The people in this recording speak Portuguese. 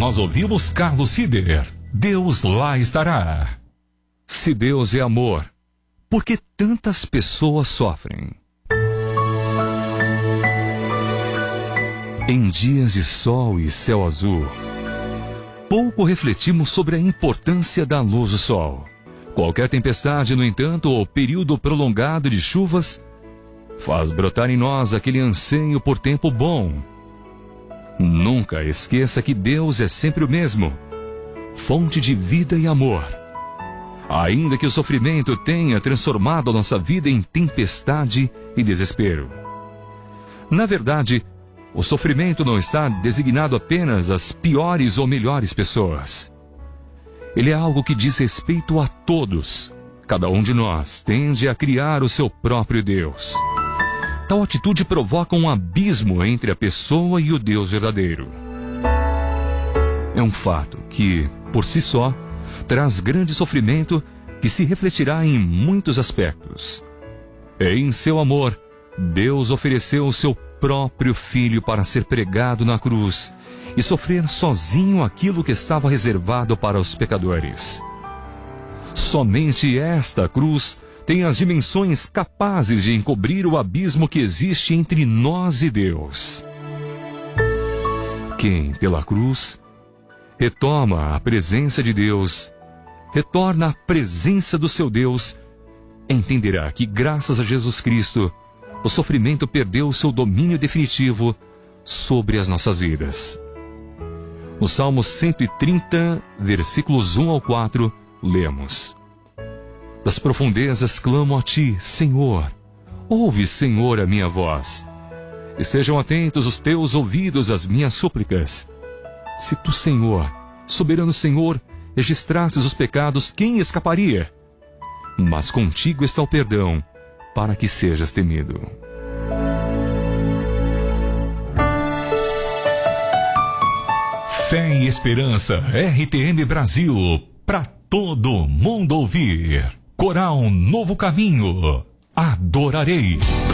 nós ouvimos Carlos Sider. Deus lá estará. Se Deus é amor, por que tantas pessoas sofrem? Em dias de sol e céu azul, pouco refletimos sobre a importância da luz do sol. Qualquer tempestade, no entanto, ou período prolongado de chuvas, faz brotar em nós aquele anseio por tempo bom. Nunca esqueça que Deus é sempre o mesmo, fonte de vida e amor. Ainda que o sofrimento tenha transformado a nossa vida em tempestade e desespero. Na verdade, o sofrimento não está designado apenas às piores ou melhores pessoas. Ele é algo que diz respeito a todos. Cada um de nós tende a criar o seu próprio Deus. Tal atitude provoca um abismo entre a pessoa e o Deus verdadeiro. É um fato que, por si só, traz grande sofrimento que se refletirá em muitos aspectos. Em seu amor, Deus ofereceu o seu próprio Filho para ser pregado na cruz e sofrer sozinho aquilo que estava reservado para os pecadores. Somente esta cruz tem as dimensões capazes de encobrir o abismo que existe entre nós e Deus. Quem, pela cruz, retoma a presença de Deus, retorna à presença do seu Deus, entenderá que, graças a Jesus Cristo, o sofrimento perdeu o seu domínio definitivo sobre as nossas vidas. No Salmo 130, versículos 1 ao 4, lemos: Das profundezas clamo a ti, Senhor. Ouve, Senhor, a minha voz. Estejam atentos os teus ouvidos às minhas súplicas. Se tu, Senhor, soberano Senhor, registrasses os pecados, quem escaparia? Mas contigo está o perdão, para que sejas temido. Fé e Esperança, RTM Brasil, para todo mundo ouvir. Coral Novo Caminho, adorarei.